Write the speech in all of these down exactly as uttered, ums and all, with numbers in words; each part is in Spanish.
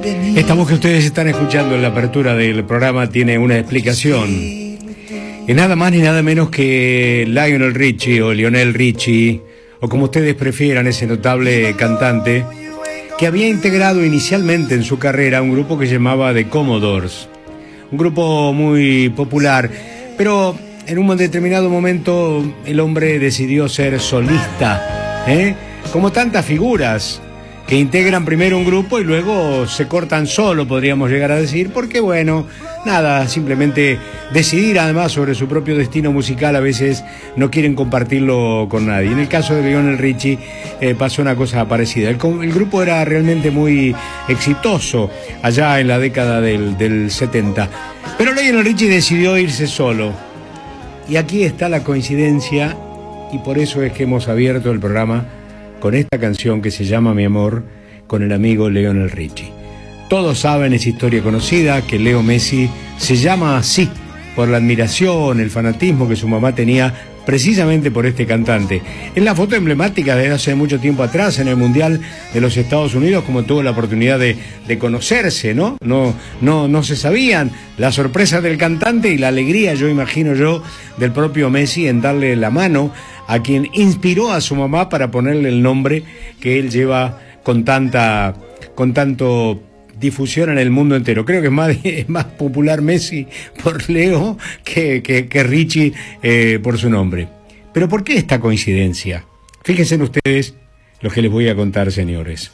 Esta voz que ustedes están escuchando en la apertura del programa tiene una explicación. Es nada más ni nada menos que Lionel Richie o Lionel Richie, o como ustedes prefieran, ese notable cantante que había integrado inicialmente en su carrera un grupo que se llamaba The Commodores. Un grupo muy popular, pero en un determinado momento el hombre decidió ser solista, ¿eh? Como tantas figuras que integran primero un grupo y luego se cortan solo, podríamos llegar a decir, porque bueno, nada, simplemente decidir además sobre su propio destino musical a veces no quieren compartirlo con nadie. En el caso de Lionel Richie eh, pasó una cosa parecida. El, el grupo era realmente muy exitoso allá en la década del, del setenta, pero Lionel Richie decidió irse solo. Y aquí está la coincidencia, y por eso es que hemos abierto el programa con esta canción que se llama Mi Amor, con el amigo Lionel Richie. Todos saben, es historia conocida, que Leo Messi se llama así por la admiración, el fanatismo que su mamá tenía precisamente por este cantante. Es la foto emblemática de hace mucho tiempo atrás en el Mundial de los Estados Unidos, como tuvo la oportunidad de, de conocerse, ¿no? No, no, no se sabían la sorpresa del cantante y la alegría, yo imagino yo, del propio Messi en darle la mano a quien inspiró a su mamá para ponerle el nombre que él lleva con tanta, con tanto difusión en el mundo entero. Creo que es más, es más popular Messi por Leo que, que, que Richie eh, por su nombre. Pero ¿por qué esta coincidencia? Fíjense ustedes lo que les voy a contar, señores.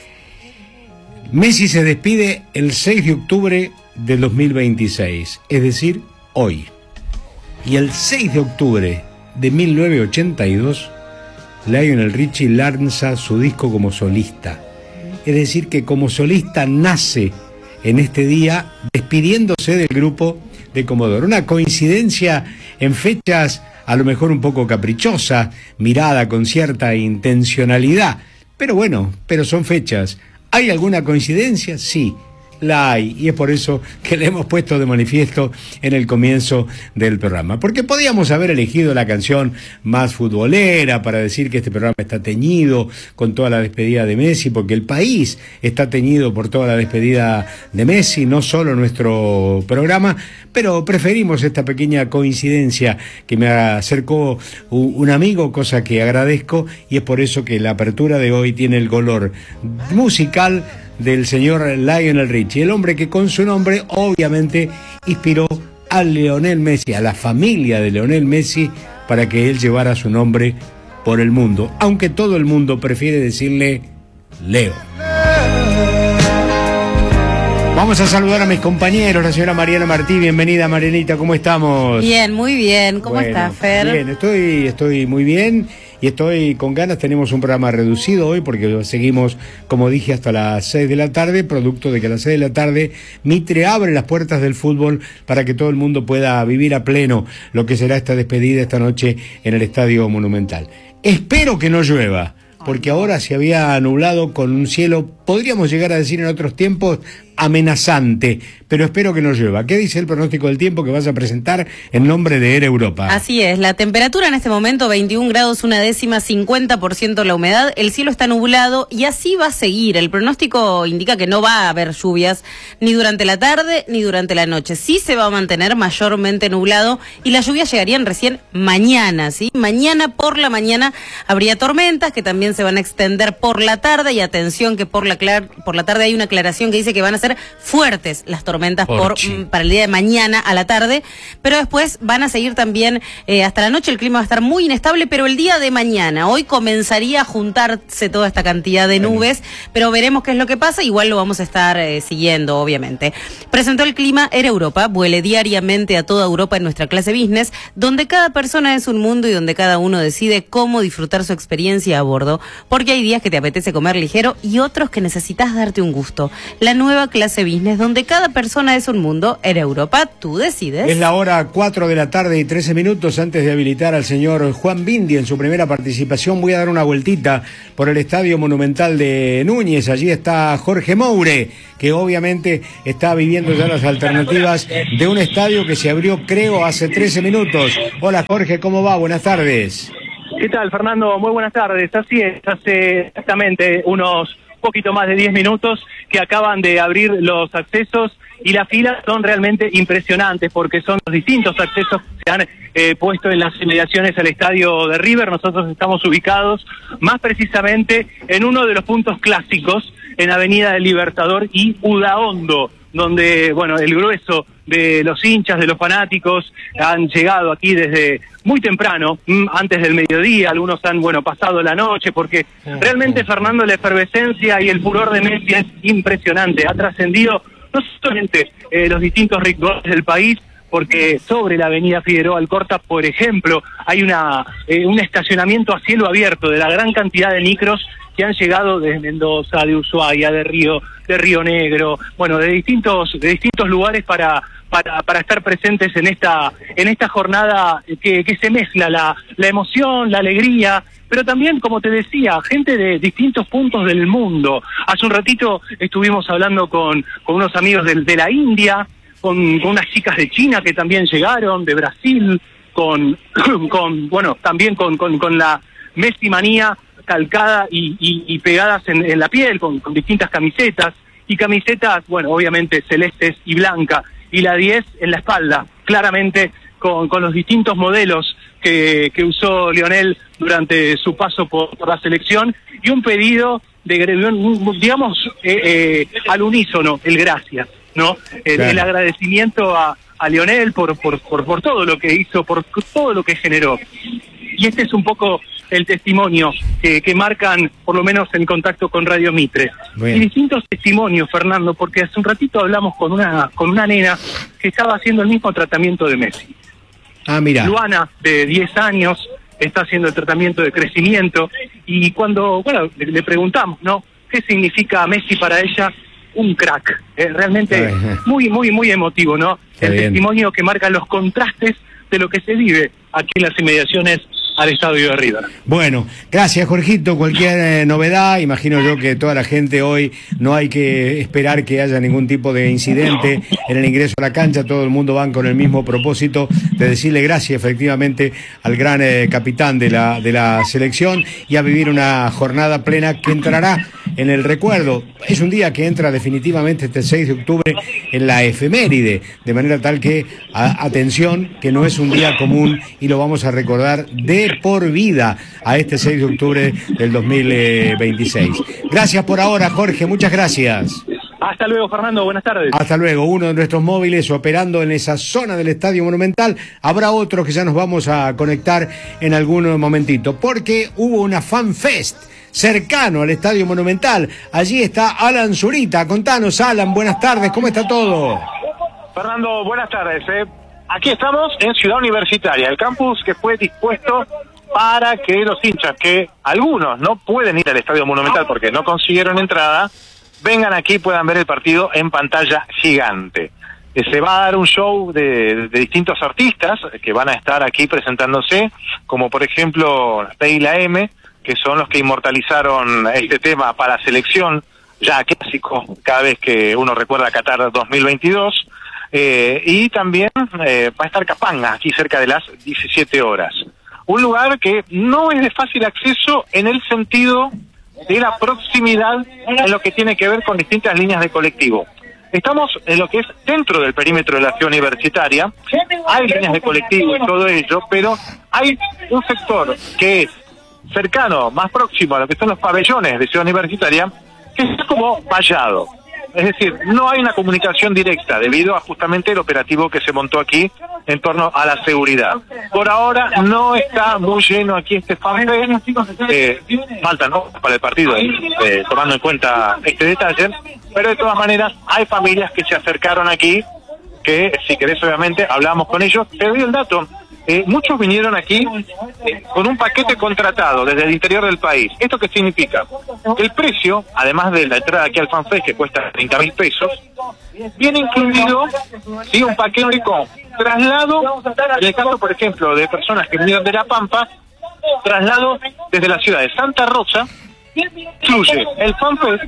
Messi se despide el seis de octubre del dos mil veintiséis, es decir, hoy. Y el seis de octubre de mil novecientos ochenta y dos, Lionel Richie lanza su disco como solista. Es decir, que como solista nace en este día despidiéndose del grupo de Commodore. Una coincidencia en fechas a lo mejor un poco caprichosa, mirada con cierta intencionalidad. Pero bueno, pero son fechas. ¿Hay alguna coincidencia? Sí, la hay, y es por eso que le hemos puesto de manifiesto en el comienzo del programa, porque podíamos haber elegido la canción más futbolera para decir que este programa está teñido con toda la despedida de Messi, porque el país está teñido por toda la despedida de Messi, no solo nuestro programa, pero preferimos esta pequeña coincidencia que me acercó un amigo, cosa que agradezco, y es por eso que la apertura de hoy tiene el color musical del señor Lionel Richie, el hombre que con su nombre obviamente inspiró a Lionel Messi, a la familia de Lionel Messi, para que él llevara su nombre por el mundo, aunque todo el mundo prefiere decirle Leo. Vamos a saludar a mis compañeros, la señora Mariana Martí. Bienvenida, Marianita, ¿cómo estamos? Bien, muy bien. ¿Cómo bueno, estás, Fer? Bien, estoy, estoy muy bien y estoy con ganas. Tenemos un programa reducido hoy porque seguimos, como dije, hasta las seis de la tarde, producto de que a las seis de la tarde Mitre abre las puertas del fútbol para que todo el mundo pueda vivir a pleno lo que será esta despedida esta noche en el Estadio Monumental. Espero que no llueva, porque ahora se había nublado con un cielo, podríamos llegar a decir en otros tiempos, amenazante, pero espero que no llueva. ¿Qué dice el pronóstico del tiempo que vas a presentar en nombre de Era Europa? Así es, la temperatura en este momento veintiún grados, una décima, cincuenta por ciento la humedad, el cielo está nublado y así va a seguir. El pronóstico indica que no va a haber lluvias ni durante la tarde ni durante la noche. Sí se va a mantener mayormente nublado y las lluvias llegarían recién mañana, ¿sí? Mañana por la mañana habría tormentas que también se van a extender por la tarde y atención que por la, clar- por la tarde hay una aclaración que dice que van a ser fuertes las tormentas por, para el día de mañana a la tarde, pero después van a seguir también eh, hasta la noche. El clima va a estar muy inestable, pero el día de mañana, hoy comenzaría a juntarse toda esta cantidad de nubes, pero veremos qué es lo que pasa, igual lo vamos a estar eh, siguiendo, obviamente. Presentó el clima Era Europa, vuele diariamente a toda Europa en nuestra clase business, donde cada persona es un mundo y donde cada uno decide cómo disfrutar su experiencia a bordo, porque hay días que te apetece comer ligero y otros que necesitas darte un gusto. La nueva clase business, donde cada persona es un mundo. Era Europa, tú decides. Es la hora cuatro de la tarde y trece minutos. Antes de habilitar al señor Juan Bindi en su primera participación, voy a dar una vueltita por el Estadio Monumental de Núñez. Allí está Jorge Moure, que obviamente está viviendo ya las alternativas de un estadio que se abrió, creo, hace trece minutos. Hola Jorge, ¿cómo va? Buenas tardes. ¿Qué tal, Fernando? Muy buenas tardes. Así es, hace exactamente unos poquito más de diez minutos que acaban de abrir los accesos y las filas son realmente impresionantes porque son los distintos accesos que se han eh, puesto en las inmediaciones al estadio de River. Nosotros estamos ubicados más precisamente en uno de los puntos clásicos, en Avenida del Libertador y Udaondo, donde, bueno, el grueso de los hinchas, de los fanáticos, han llegado aquí desde muy temprano, antes del mediodía, algunos han, bueno, pasado la noche, porque realmente, Fernando, la efervescencia y el furor de Messi es impresionante, ha trascendido no solamente eh, los distintos rincones del país, porque sobre la avenida Figueroa Alcorta, por ejemplo, hay una eh, un estacionamiento a cielo abierto de la gran cantidad de micros que han llegado desde Mendoza, de Ushuaia, de Río, de Río Negro, bueno, de distintos de distintos lugares para para para estar presentes en esta en esta jornada que, que se mezcla la la emoción, la alegría, pero también, como te decía, gente de distintos puntos del mundo. Hace un ratito estuvimos hablando con con unos amigos de, de la India, con, con unas chicas de China que también llegaron, de Brasil, con con bueno, también con con, con la Messi manía calcada y, y, y pegadas en, en la piel, con, con distintas camisetas, y camisetas, bueno, obviamente celestes y blancas, y la diez en la espalda, claramente con, con los distintos modelos que, que usó Lionel durante su paso por, por la selección, y un pedido de, digamos, eh, eh, al unísono, el gracias, ¿no? El, claro. el agradecimiento a, a Lionel por, por, por, por todo lo que hizo, por todo lo que generó. Y este es un poco el testimonio que, que marcan, por lo menos en contacto con Radio Mitre. Bien. Y distintos testimonios, Fernando, porque hace un ratito hablamos con una con una nena que estaba haciendo el mismo tratamiento de Messi. Ah, mira. Luana, de diez años, está haciendo el tratamiento de crecimiento, y cuando, bueno, le, le preguntamos, ¿no?, ¿qué significa Messi para ella? Un crack. Eh, realmente muy, muy, muy emotivo, ¿no? Está el bien. Testimonio que marca los contrastes de lo que se vive aquí en las inmediaciones al estadio de River. Bueno, gracias, Jorgito. Cualquier eh, novedad, imagino yo que toda la gente hoy no hay que esperar que haya ningún tipo de incidente en el ingreso a la cancha. Todo el mundo va con el mismo propósito de decirle gracias efectivamente al gran eh, capitán de la de la selección, y a vivir una jornada plena que entrará en el recuerdo. Es un día que entra definitivamente este seis de octubre en la efeméride, de manera tal que, a, atención, que no es un día común y lo vamos a recordar de por vida a este seis de octubre del dos mil veintiséis. Gracias por ahora, Jorge, muchas gracias. Hasta luego, Fernando, buenas tardes. Hasta luego. Uno de nuestros móviles operando en esa zona del Estadio Monumental. Habrá otro que ya nos vamos a conectar en algún momentito, porque hubo una Fan Fest cercano al Estadio Monumental. Allí está Alan Zurita. Contanos, Alan, buenas tardes, ¿cómo está todo? Fernando, buenas tardes. Eh. Aquí estamos en Ciudad Universitaria, el campus que fue dispuesto para que los hinchas, que algunos no pueden ir al Estadio Monumental porque no consiguieron entrada, vengan aquí y puedan ver el partido en pantalla gigante. Eh, se va a dar un show de, de distintos artistas que van a estar aquí presentándose, como por ejemplo P y la M, que son los que inmortalizaron este tema para selección, ya clásico cada vez que uno recuerda Qatar dos mil veintidós. Eh, y también eh, va a estar Capanga, aquí cerca de las diecisiete horas. Un lugar que no es de fácil acceso en el sentido de la proximidad en lo que tiene que ver con distintas líneas de colectivo. Estamos en lo que es dentro del perímetro de la ciudad universitaria, hay líneas de colectivo y todo ello, pero hay un sector que es cercano, más próximo a lo que son los pabellones de ciudad universitaria, que es como vallado. Es decir, no hay una comunicación directa debido a justamente el operativo que se montó aquí en torno a la seguridad. Por ahora no está muy lleno aquí este fan fest, eh, falta, ¿no?, para el partido, eh, tomando en cuenta este detalle, pero de todas maneras hay familias que se acercaron aquí, que si querés obviamente hablamos con ellos. Te doy el dato. Eh, muchos vinieron aquí eh, con un paquete contratado desde el interior del país. ¿Esto qué significa? El precio, además de la entrada aquí al FanFest, que cuesta treinta mil pesos, viene incluido, sí, un paquete con traslado, en el caso, por ejemplo, de personas que vinieron de La Pampa, traslado desde la ciudad de Santa Rosa, incluye el FanFest,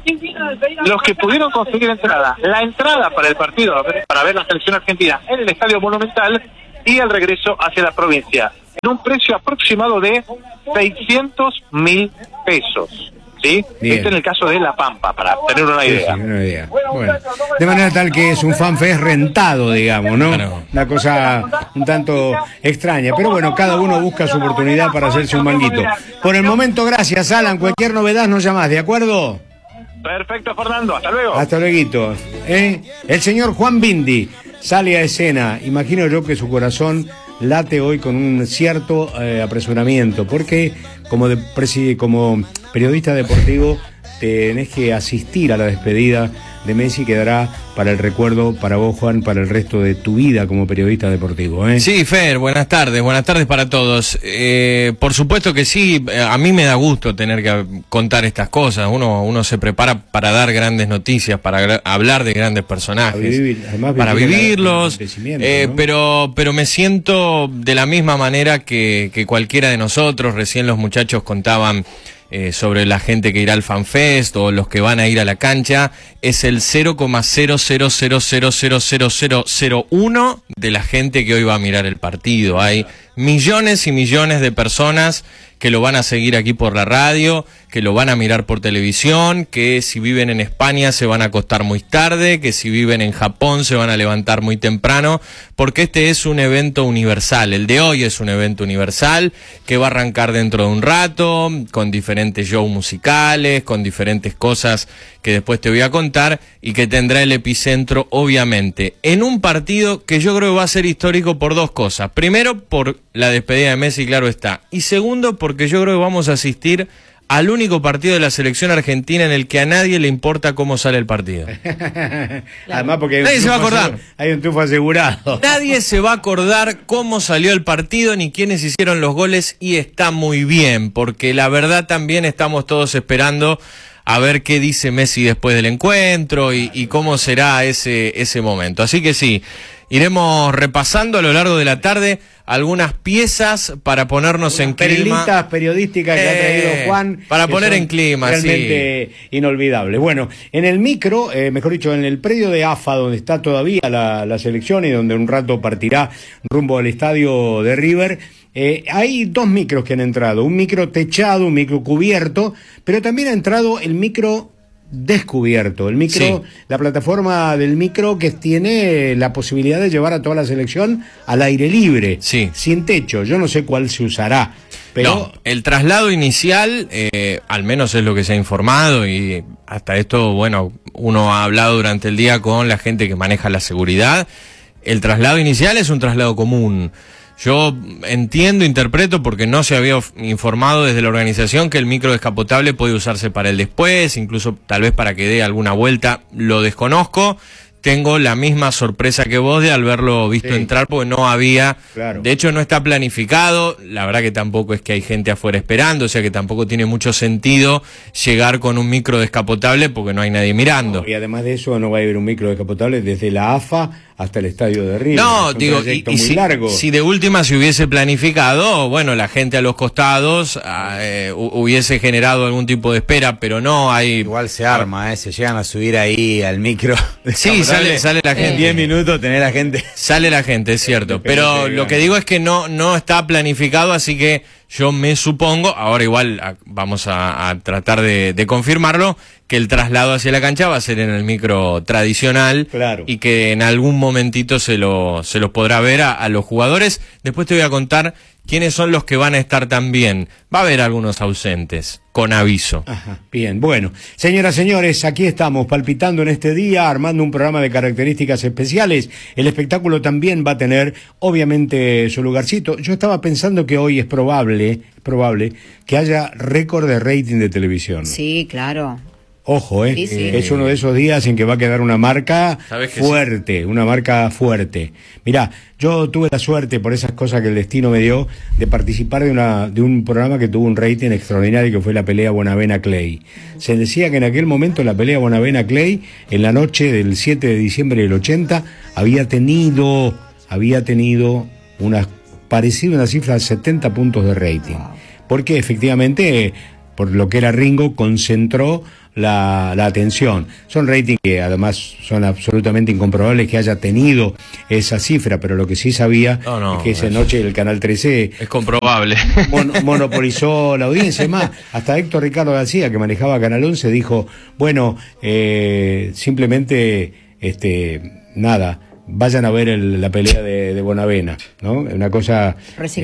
los que pudieron conseguir entrada, la entrada para el partido, para ver la selección argentina en el Estadio Monumental, y el regreso hacia la provincia, en un precio aproximado de seiscientos mil pesos. ¿sí? Bien. Este en el caso de La Pampa, para tener una Sí, idea. sí, una idea. Bueno, de manera tal que es un fanfest rentado, digamos, ¿no? Claro. Una cosa un tanto extraña. Pero bueno, cada uno busca su oportunidad para hacerse un manguito. Por el momento, gracias, Alan. Cualquier novedad nos llamás, ¿de acuerdo? Perfecto, Fernando. Hasta luego. Hasta luego. ¿Eh? El señor Juan Bindi sale a escena. Imagino yo que su corazón late hoy con un cierto eh, apresuramiento, porque como, de, presi, como periodista deportivo tenés que asistir a la despedida de Messi, que dará para el recuerdo para vos, Juan, para el resto de tu vida como periodista deportivo, ¿eh? Sí, Fer, buenas tardes, buenas tardes para todos. Eh, por supuesto que sí, a mí me da gusto tener que contar estas cosas. Uno, uno se prepara para dar grandes noticias, para hablar de grandes personajes, Para, vivir, además, para vivir vivirlos. Eh, ¿no? pero, pero me siento de la misma manera que, que cualquiera de nosotros. Recién los muchachos contaban Eh, sobre la gente que irá al FanFest o los que van a ir a la cancha. Es el cero coma cero cero cero cero cero cero cero cero uno de la gente que hoy va a mirar el partido. Hay millones y millones de personas que lo van a seguir aquí por la radio, que lo van a mirar por televisión, que si viven en España se van a acostar muy tarde, que si viven en Japón se van a levantar muy temprano, porque este es un evento universal. El de hoy es un evento universal que va a arrancar dentro de un rato, con diferentes shows musicales, con diferentes cosas que después te voy a contar, y que tendrá el epicentro, obviamente, en un partido que yo creo que va a ser histórico por dos cosas. Primero, por la despedida de Messi, claro está. Y segundo, porque yo creo que vamos a asistir al único partido de la selección argentina en el que a nadie le importa cómo sale el partido. Además, porque hay un, Nadie se va a acordar. asegurado, hay un triunfo asegurado. Nadie se va a acordar cómo salió el partido ni quiénes hicieron los goles, y está muy bien, porque la verdad también estamos todos esperando a ver qué dice Messi después del encuentro y, y cómo será ese, ese momento. Así que sí, iremos repasando a lo largo de la tarde algunas piezas para ponernos Unas en clima. perlitas periodísticas que Eh, ha traído Juan. para que poner son en clima, realmente inolvidables. Bueno, en el micro, eh, mejor dicho, en el predio de AFA, donde está todavía la, la selección y donde un rato partirá rumbo al estadio de River, eh, hay dos micros que han entrado. Un micro techado, un micro cubierto, pero también ha entrado el micro descubierto, el micro, Sí. la plataforma del micro que tiene la posibilidad de llevar a toda la selección al aire libre, Sí. sin techo. Yo no sé cuál se usará, pero No, el traslado inicial, eh, al menos es lo que se ha informado, y hasta esto, bueno, uno ha hablado durante el día con la gente que maneja la seguridad. El traslado inicial es un traslado común. Yo entiendo, interpreto, porque no se había informado desde la organización que el micro descapotable puede usarse para el después, incluso tal vez para que dé alguna vuelta. Lo desconozco. Tengo la misma sorpresa que vos de al verlo visto Sí. entrar, porque no había, Claro. de hecho no está planificado. La verdad que tampoco es que hay gente afuera esperando, o sea que tampoco tiene mucho sentido llegar con un micro descapotable porque no hay nadie mirando. y además de eso no va a haber un micro descapotable desde la AFA hasta el estadio de River. No, es un digo, y, trayecto y muy si, largo. si de última se hubiese planificado, bueno, la gente a los costados ah, eh, hu- hubiese generado algún tipo de espera, pero no hay... Igual se arma, ¿eh? Se llegan a subir ahí al micro. Sí, sale, sale la En gente. diez minutos tener a gente. Sale la gente, es cierto. Depende Pero de lo que gana. digo es que no, no está planificado, así que yo me supongo, ahora igual a- vamos a, a tratar de, de confirmarlo, que el traslado hacia la cancha va a ser en el micro tradicional. Claro. Y que en algún momentito se, lo, se los podrá ver a, a los jugadores. Después te voy a contar quiénes son los que van a estar también. Va a haber algunos ausentes, con aviso. Ajá, bien, bueno. Señoras, señores, aquí estamos palpitando en este día, armando un programa de características especiales. El espectáculo también va a tener, obviamente, su lugarcito. Yo estaba pensando que hoy es probable, es probable que haya récord de rating de televisión. Sí, claro. Ojo, ¿eh? Sí, sí. Es uno de esos días en que va a quedar una marca ¿Sabes que fuerte, una marca fuerte. Mirá, yo tuve la suerte, por esas cosas que el destino me dio, de participar de una de un programa que tuvo un rating extraordinario, que fue la pelea Bonavena-Clay. Se decía que en aquel momento la pelea Bonavena-Clay, en la noche del siete de diciembre del ochenta, había tenido, había tenido una, parecido a una cifra de setenta puntos de rating. Porque efectivamente por lo que era Ringo, concentró la, la atención. Son ratings que además son absolutamente incomprobables que haya tenido esa cifra, pero lo que sí sabía no, no, es que esa es, noche el Canal trece es comprobable. Mon, monopolizó la audiencia. Más, hasta Héctor Ricardo García, que manejaba Canal once, dijo, bueno, eh, simplemente, este, nada, vayan a ver el, la pelea de, de Bonavena, ¿no? Una cosa...